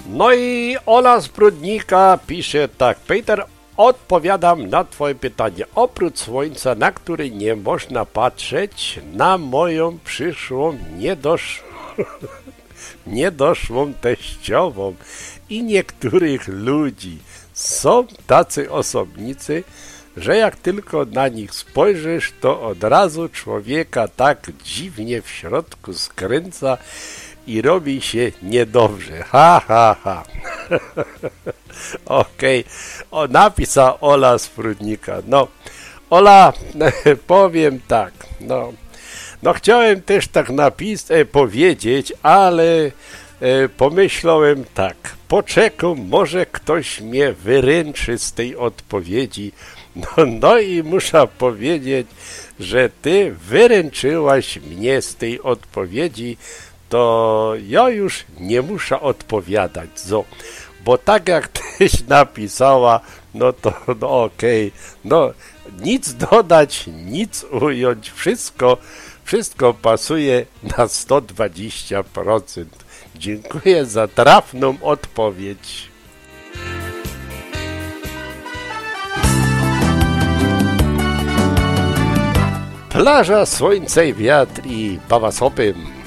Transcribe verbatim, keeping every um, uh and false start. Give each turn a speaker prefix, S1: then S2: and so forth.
S1: No i Ola z Brudnika pisze tak. Peter, odpowiadam na twoje pytanie. Oprócz słońca, na które nie można patrzeć, na moją przyszłą niedosz... niedoszłą teściową i niektórych ludzi. Są tacy osobnicy, że jak tylko na nich spojrzysz, to od razu człowieka tak dziwnie w środku skręca i robi się niedobrze. Ha, ha, ha. Okej, okay. Napisała Ola z Prudnika. No, Ola, powiem tak, no, no chciałem też tak napis e, powiedzieć, ale e, pomyślałem tak, poczekam, może ktoś mnie wyręczy z tej odpowiedzi. No, no i muszę powiedzieć, że ty wyręczyłaś mnie z tej odpowiedzi, to ja już nie muszę odpowiadać, so, bo tak jak tyś napisała, no to no okej, okay. No nic dodać, nic ująć, wszystko, wszystko pasuje na sto dwadzieścia procent. Dziękuję za trafną odpowiedź. Plaża, słońce, wiatr i bawa z hopem.